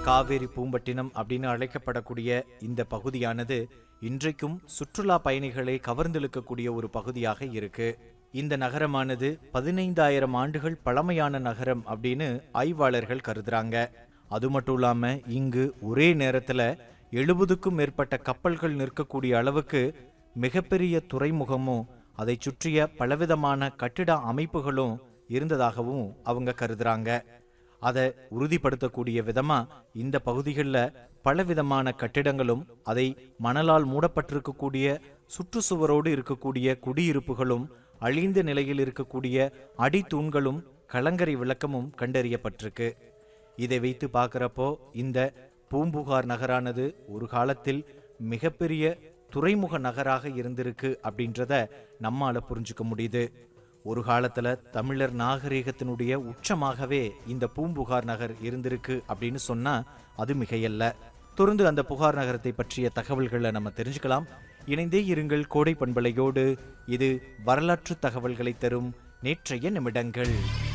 காவேரி பூம்பட்டினம் அப்படின்னு அழைக்கப்படக்கூடிய இந்த பகுதியானது இன்றைக்கும் சுற்றுலா பயணிகளை கவர்ந்தெழுக்கக்கூடிய ஒரு பகுதியாக இருக்கு. இந்த நகரமானது 15,000 ஆண்டுகள் பழமையான நகரம் அப்படின்னு ஆய்வாளர்கள் கருதுறாங்க. அது மட்டும் இல்லாம இங்கு ஒரே நேரத்துல 70க்கும் மேற்பட்ட கப்பல்கள் நிற்கக்கூடிய அளவுக்கு மிகப்பெரிய துறைமுகமும் அதை சுற்றிய பலவிதமான கட்டிட அமைப்புகளும் இருந்ததாகவும் அவங்க கருதுறாங்க. அதை உறுதிப்படுத்தக்கூடிய விதமா இந்த பகுதிகளில் பலவிதமான கட்டிடங்களும் அதை மணலால் மூடப்பட்டிருக்கக்கூடிய சுற்றுச்சுவரோடு இருக்கக்கூடிய குடியிருப்புகளும் அழிந்த நிலையில் இருக்கக்கூடிய அடித்தூண்களும் கலங்கரை விளக்கமும் கண்டறியப்பட்டிருக்கு. இதை வைத்து பார்க்குறப்போ இந்த பூம்புகார் நகரானது ஒரு காலத்தில் மிகப்பெரிய துறைமுக நகராக இருந்திருக்கு அப்படின்றத நம்மால புரிஞ்சுக்க முடியுது. ஒரு காலத்துல தமிழர் நாகரிகத்தினுடைய உச்சமாகவே இந்த பூம்புகார் நகர் இருந்திருக்கு அப்படின்னு சொன்னா அது மிகையல்ல. தொடர்ந்து அந்த புகார் நகரத்தை பற்றிய தகவல்களை நம்ம தெரிஞ்சுக்கலாம். இணைந்தே இருங்கள் கோடை பண்பலையோடு. இது வரலாற்று தகவல்களை தரும் நேற்றைய நிமிடங்கள்.